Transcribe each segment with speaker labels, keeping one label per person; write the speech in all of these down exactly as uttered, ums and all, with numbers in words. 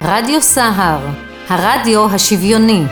Speaker 1: רדיו סהר, הרדיו השוויוני.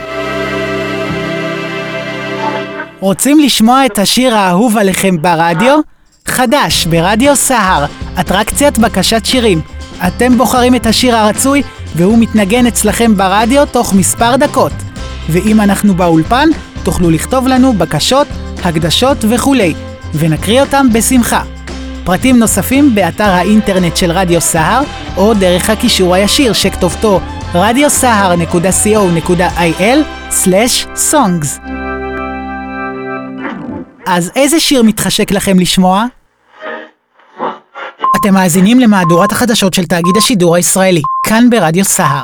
Speaker 2: רוצים לשמוע את השיר האהוב עליכם ברדיו? חדש ברדיו סהר, אטרקציית בקשת שירים. אתם בוחרים את השיר הרצוי והוא מתנגן אצלכם ברדיו תוך מספר דקות. ואם אנחנו באולפן, תוכלו לכתוב לנו בקשות, הקדשות וכולי, ונקריא אותם בשמחה. פרטים נוספים באתר האינטרנט של רדיו סהר, או דרך הקישור הישיר שכתובתו רדיו סהר נקודה סי או נקודה איי אל סלש סונגס. אז איזה שיר מתחשק לכם לשמוע? אתם מאזינים למהדורת החדשות של תאגיד השידור הישראלי, כאן ברדיו סהר.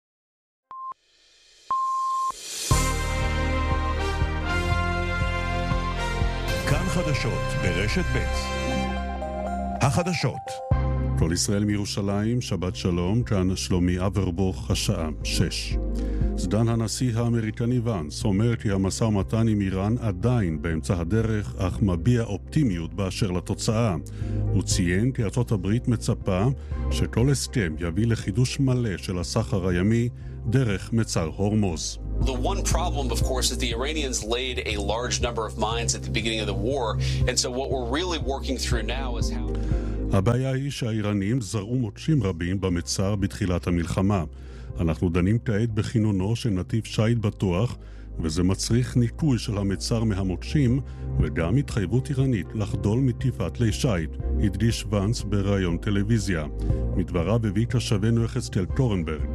Speaker 3: כאן חדשות ברשת ב'. החדשות. כל ישראל מירושלים, שבת שלום, כאן שלומי אברבוך, השעה שש. סגן הנשיא האמריקני ואנס אומר כי המשא ומתן עם איראן עדיין באמצע הדרך, אך מביע אופטימיות באשר לתוצאה. הוא ציין כי ארצות הברית מצפה שכל הסכם יביא לחידוש מלא של הסחר הימי דרך מצר הורמוז.
Speaker 4: The one problem, of course, is the Iranians laid a large number of mines at the beginning of the war, and so what we're really working through now is how...
Speaker 3: הבעיה היא שהאיראנים זרעו מוקשים רבים במצר בתחילת המלחמה. אנחנו דנים כעת בכינונו של נתיב שייט בטוח, וזה מצריך ניקוי של המצר מהמוקשים, וגם התחייבות איראנית לחדול מטיפת לי שייט, הדגיש ואנס בראיון טלוויזיה. מדבריו הביא כשבנו יחזקאל קורנברג.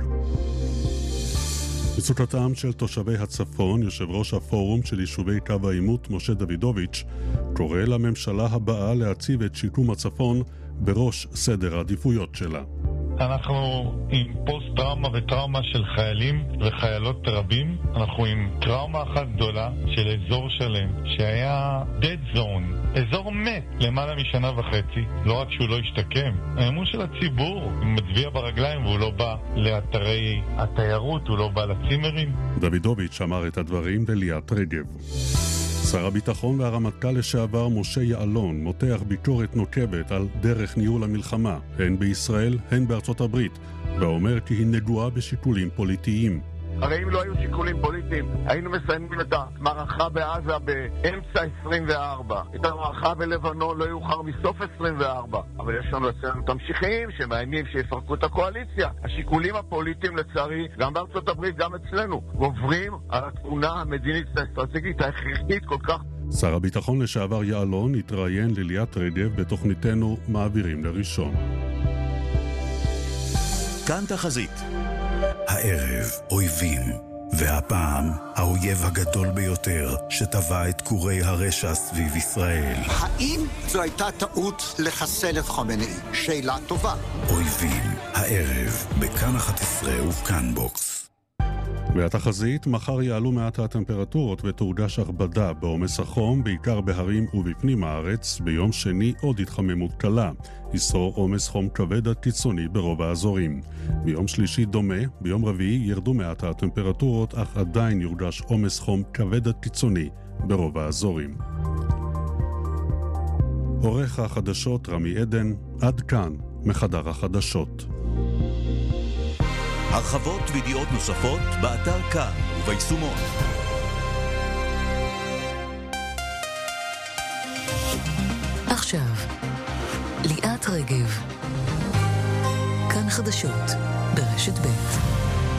Speaker 3: מצוקתם של תושבי הצפון, יושב ראש הפורום של יישובי קו העימות משה דוידוביץ' קורא לממשלה הבאה להציב את שיקום הצפון בראש סדר העדיפויות שלה.
Speaker 5: אנחנו עם פוסט-טראומה וטראומה של חיילים וחיילות רבים. אנחנו עם טראומה אחת גדולה של אזור שלם שהיה dead zone, אזור מת למעלה משנה וחצי. לא רק שהוא לא השתקם, האמון של הציבור מדביע ברגליים והוא לא בא לאתרי התיירות, הוא לא בא לצימרים. דוידוביץ' אמר את הדברים לליאת רגב. שר הביטחון והרמטכ"ל לשעבר משה יעלון מותח ביקורת נוקבת על דרך ניהול המלחמה, הן בישראל, הן בארצות הברית, ואומר כי היא נגועה בשיקולים פוליטיים.
Speaker 6: הרי אם לא היו שיקולים פוליטיים, היינו מסיימים את המערכה בעזה באמצע עשרים וארבע. את המערכה בלבנון לא יאוחר מסוף עשרים וארבע. אבל יש לנו אצלנו תמשיכים שמאיימים שיפרקו את הקואליציה. השיקולים הפוליטיים לצערי, גם בארצות הברית, גם אצלנו, גוברים על התמונה המדינית האסטרטגית ההכרחית כל כך.
Speaker 3: שר הביטחון לשעבר יעלון התראיין לליאת רגב בתוכניתנו מעבירים לראשון.
Speaker 7: כאן תחזית. הערב אויבים, והפעם האויב הגדול ביותר שטבע את כורי הרשע סביב ישראל.
Speaker 8: האם זו הייתה טעות לחסל את חומני? שאלה טובה.
Speaker 7: אויבים, הערב, בכאן אחת עשרה ובכאן בוקס.
Speaker 3: והתחזית, מחר יעלו מעט הטמפרטורות ותורגש הכבדה בעומס החום, בעיקר בהרים ובפנים הארץ. ביום שני עוד התחממות קלה, ישרור עומס חום כבד עד קיצוני ברוב האזורים. ביום שלישי דומה, ביום רביעי ירדו מעט הטמפרטורות, אך עדיין יורגש עומס חום כבד עד קיצוני ברוב האזורים. עורך החדשות רמי עדן, עד כאן מחדר החדשות.
Speaker 7: הרחבות וידיעות נוספות באתר כאן וביישומון.
Speaker 1: עכשיו, ליאת רגב. כאן חדשות ברשת ב'.